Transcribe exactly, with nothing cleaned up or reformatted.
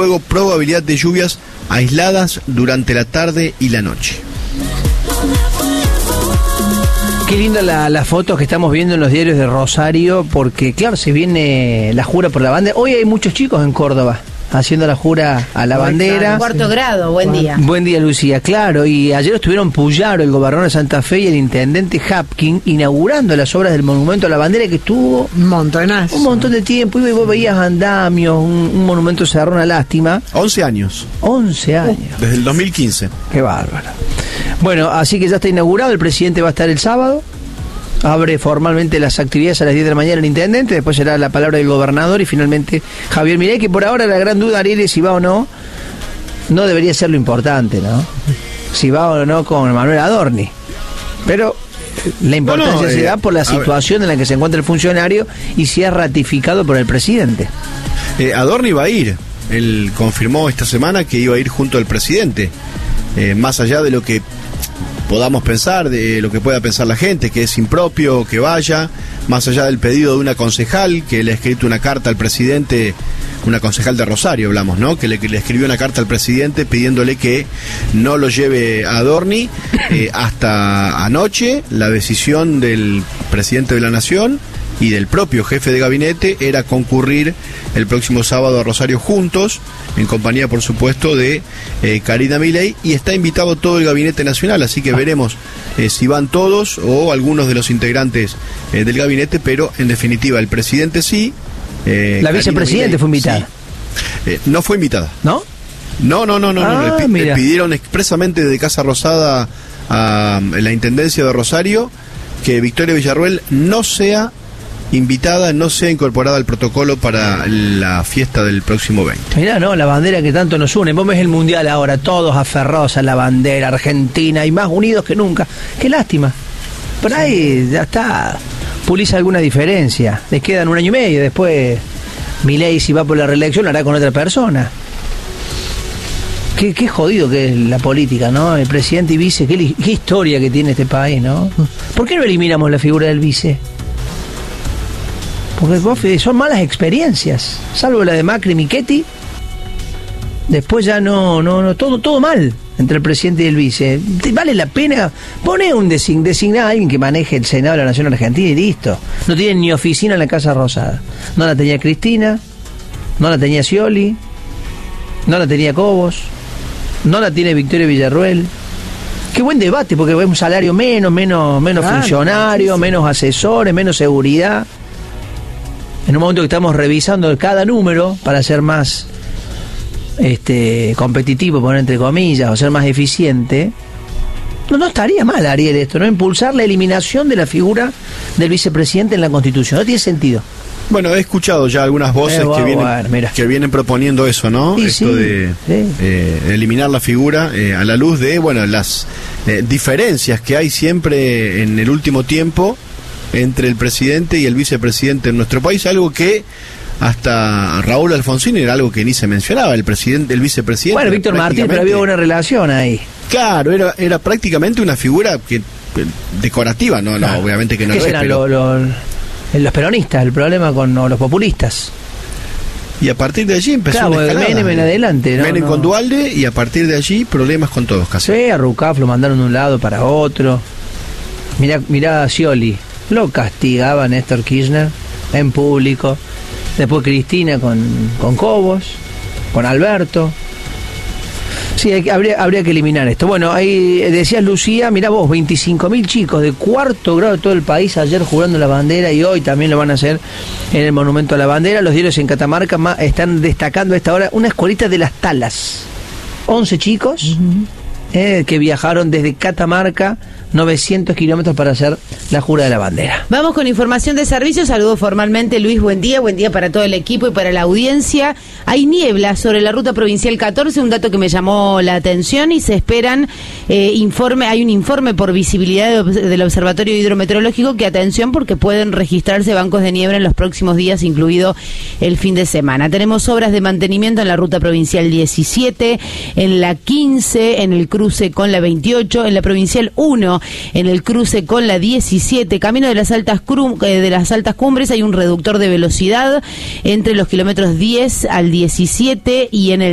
Luego, probabilidad de lluvias aisladas durante la tarde y la noche. Qué linda la, la foto que estamos viendo en los diarios de Rosario, porque claro, se viene la jura por la bandera. Hoy hay muchos chicos en Córdoba haciendo la jura a la bandera. Cuarto grado, buen día. Buen día, Lucía, claro. Y ayer estuvieron Puyaro, el gobernador de Santa Fe, y el intendente Hapkin inaugurando las obras del monumento a la bandera, que estuvo un montonazo. Un montón de tiempo. Y vos veías andamios, un, un monumento cerrado, una lástima. once años. once años. Uh, desde el dos mil quince. Qué bárbaro. Bueno, así que ya está inaugurado. El presidente va a estar el sábado. Abre formalmente las actividades a las diez de la mañana el intendente, después será la palabra del gobernador y finalmente Javier Milei, que por ahora la gran duda, Ariel, es si va o no. No debería ser lo importante, ¿no? Si va o no con Manuel Adorni. Pero la importancia no, no, eh, se da por la situación en la que se encuentra el funcionario y si es ratificado por el presidente. Eh, Adorni va a ir. Él confirmó esta semana que iba a ir junto al presidente. Eh, más allá de lo que podamos pensar, de lo que pueda pensar la gente, que es impropio que vaya, más allá del pedido de una concejal que le ha escrito una carta al presidente, una concejal de Rosario hablamos, ¿no? Que le, que le escribió una carta al presidente pidiéndole que no lo lleve a Adorni. Eh, hasta anoche la decisión del presidente de la Nación y del propio jefe de gabinete era concurrir el próximo sábado a Rosario juntos, en compañía, por supuesto, de eh, Karina Milei, y está invitado todo el gabinete nacional, así que veremos eh, si van todos o algunos de los integrantes eh, del gabinete, pero en definitiva el presidente sí. Eh, la vicepresidenta fue invitada. Sí. Eh, no fue invitada. ¿No? No, no, no, no, ah, no. Le, le pidieron expresamente de Casa Rosada a, a la Intendencia de Rosario que Victoria Villarruel no sea invitada, no sea incorporada al protocolo para la fiesta del próximo veinte. Mirá, ¿no? La bandera que tanto nos une. Vos ves el Mundial ahora, todos aferrados a la bandera argentina y más unidos que nunca. Qué lástima. Por ahí ya está, pulís alguna diferencia. Les quedan un año y medio. Después Milei, si va por la reelección, lo hará con otra persona. Qué, qué jodido que es la política, ¿no? El presidente y vice, qué, qué historia que tiene este país, ¿no? ¿Por qué no eliminamos la figura del vice? Porque son malas experiencias, salvo la de Macri y Michetti. Después ya no, no, no, todo, todo mal entre el presidente y el vice. Vale la pena poner un design, designar a alguien que maneje el Senado de la Nación Argentina y listo. No tienen ni oficina en la Casa Rosada. No la tenía Cristina, no la tenía Scioli, no la tenía Cobos, no la tiene Victoria Villarruel. Qué buen debate, porque es un salario menos, menos, menos claro, funcionario, menos asesores, menos seguridad. En un momento que estamos revisando cada número para ser más este competitivo, poner entre comillas, o ser más eficiente, no, no estaría mal, Ariel, esto, ¿no? Impulsar la eliminación de la figura del vicepresidente en la Constitución. No tiene sentido. Bueno, he escuchado ya algunas voces eh, wow, que, vienen, bueno, que vienen proponiendo eso, ¿no? Sí, Esto sí, de sí. Eh, eliminar la figura eh, a la luz de, bueno, las eh, diferencias que hay siempre en el último tiempo entre el presidente y el vicepresidente en nuestro país, algo que hasta Raúl Alfonsín era algo que ni se mencionaba, el presidente, el vicepresidente. Bueno, Víctor Martínez, pero había una relación ahí. Claro, era, era prácticamente una figura que decorativa, no, claro. No, obviamente que no ¿Qué lo serán es, pero... lo, lo, los peronistas, el problema con no, los populistas? Y a partir de allí empezó claro, una escalada. Menem en adelante, ¿no? Menem no. con Duhalde, y a partir de allí problemas con todos, casi. Sí, a Rucaf lo mandaron de un lado para otro. Mirá, mirá a Scioli. Lo castigaba Néstor Kirchner en público. Después Cristina con, con Cobos, con Alberto. Sí, hay, habría, habría que eliminar esto. Bueno, ahí decías, Lucía, mirá vos, veinticinco mil chicos de cuarto grado de todo el país ayer jugando la bandera, y hoy también lo van a hacer en el Monumento a la Bandera. Los diarios en Catamarca más están destacando a esta hora una escuelita de Las Talas. once chicos uh-huh. eh, que viajaron desde Catamarca novecientos kilómetros para hacer la jura de la bandera. Vamos con información de servicio. Saludo formalmente, Luis, buen día, buen día para todo el equipo y para la audiencia. Hay niebla sobre la ruta provincial catorce, un dato que me llamó la atención, y se esperan eh, informe, hay un informe por visibilidad de, del Observatorio Hidrometeorológico que, atención, porque pueden registrarse bancos de niebla en los próximos días, incluido el fin de semana. Tenemos obras de mantenimiento en la ruta provincial diecisiete, en la quince, en el cruce con la veintiocho, en la provincial uno, en el cruce con la diecisiete, camino de las altas crum, eh, de las altas cumbres. Hay un reductor de velocidad entre los kilómetros diez al diecisiete, y en el